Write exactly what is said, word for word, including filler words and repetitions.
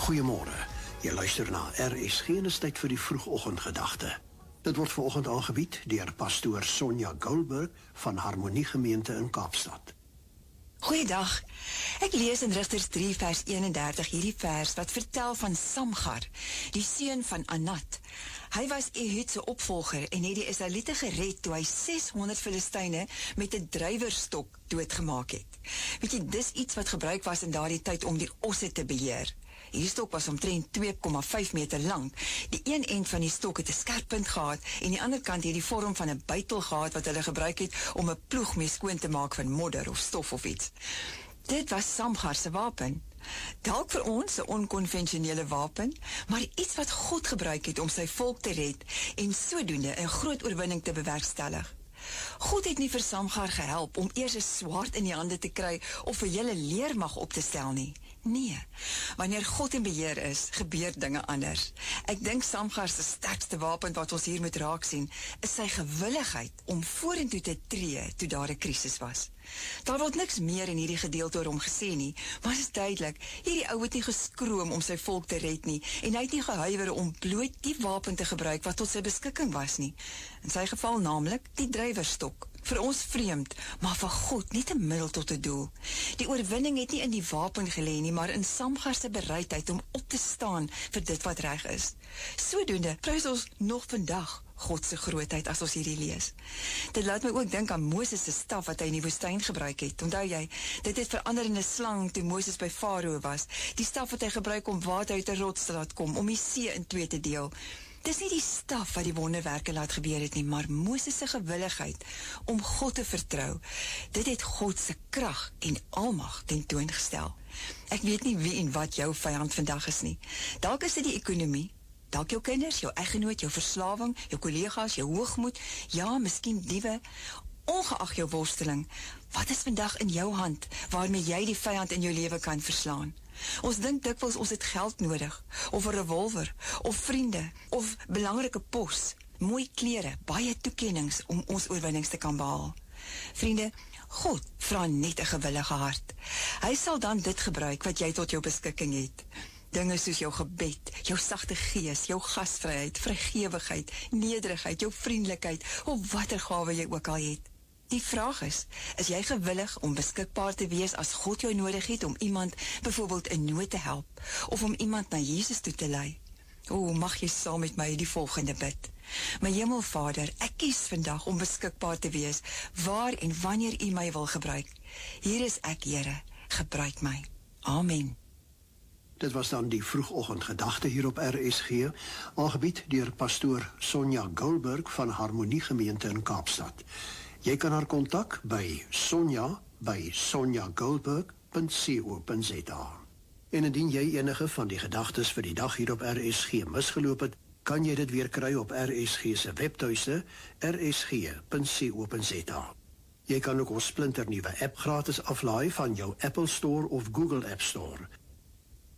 Goeiemôre. Jy luister na R S G en is tyd vir die vroegoggendgedagte. Dit word vanoggend aangebied deur pastoor Sonja Goldberg van Harmonie Gemeente in Kaapstad. Goeiedag. Ek lees in Rigters drie vers eenendertig hierdie vers wat vertel van Samgar, die seun van Anat. Hy was Ehud se opvolger en het die Israeliete gered toe hy seshonderd Filistyne met 'n drywerstok doodgemaak het. Weet jy, dis iets wat gebruik was in daardie tyd om die osse te beheer. Hierdie stok was omtrent twee komma vyf meter lang. Die een end van die stok het 'n skerp punt gehad en die ander kant het die vorm van 'n bytel gehad wat hulle gebruik het om 'n ploeg mee skoon te maak van modder of stof of iets. Dit was Samgar se wapen. Dalk vir ons 'n onkonvensionele wapen, maar iets wat God gebruik het om sy volk te red en sodoende 'n groot oorwinning te bewerkstellig. God het nie vir Samgar gehelp om eers 'n swaard in die hande te kry of 'n hele leermag op te stel nie. Nee, wanneer God in beheer is, gebeur dinge anders. Ek dink Samgar se sterkste wapen wat ons hier moet raak sien, is sy gewilligheid om vorentoe te tree toe daar 'n krisis was. Daar word niks meer in hierdie gedeelte oor hom gesê nie, maar is duidelik, hierdie ou het nie geskroom om sy volk te red nie, en hy het nie gehuiwer om bloot die wapen te gebruik wat tot sy beskikking was nie. In sy geval naamlik die drywerstok. Vir ons vreemd, maar vir God net 'n middel tot 'n doel. Die oorwinning het nie in die wapen gelê nie, maar in Samgar se bereidheid om op te staan vir dit wat reg is. Sodoende prys ons nog vandag God se grootheid as ons hierdie lees. Dit laat my ook dink aan Moses se staf wat hy in die woestyn gebruik het. Onthou jy, dit het verander in 'n slang toe Moses by Farao was. Die staf wat hy gebruik om water uit 'n rots te laat kom, om die see in twee te deel. Dis nie die staf wat die wonderwerke laat gebeur het nie, maar Moses se gewilligheid om God te vertrou. Dit het God se krag en almag tentoongestel. Ek weet nie wie en wat jou vyand vandag is nie. Dalk is dit die ekonomie, dalk jou kinders, jou eggenoot, jou verslawing, jou kollegas, jou hoogmoed, ja, miskien diewe. Ongeag jou worsteling, wat is vandag in jou hand waarmee jy die vyand in jou lewe kan verslaan? Ons dink dikwels ons het geld nodig, of 'n revolver, of vriende, of belangrike pos, mooi klere, baie toekennings om ons oorwinnings te kan behaal. Vriende, God vra net 'n gewillige hart. Hy sal dan dit gebruik wat jy tot jou beskikking het. Dinge soos jou gebed, jou sagte gees, jou gasvryheid, vrygewigheid, nederigheid, jou vriendelikheid, of watter gawe jy ook al het. Die vraag is, is jy gewillig om beskikbaar te wees as God jou nodig het om iemand byvoorbeeld in nood te help, of om iemand na Jesus toe te lei? O, mag jy saam met my die volgende bid. My Hemelvader, ek kies vandag om beskikbaar te wees, waar en wanneer U my wil gebruik. Hier is ek, Here, gebruik my. Amen. Dit was dan die vroegoggendgedagte hier op R S G, aangebied deur pastoor Sonja Goldberg van Harmonie Gemeente in Kaapstad. Jy kan haar kontak by Sonja by sonja goldberg punt co punt za. En indien jy enige van die gedagtes vir die dag hier op R S G misgeloop het, kan jy dit weer kry op R S G se webtuiste r s g punt co punt za. Jy kan ook ons splinternuwe app gratis aflaai van jou Apple Store of Google App Store.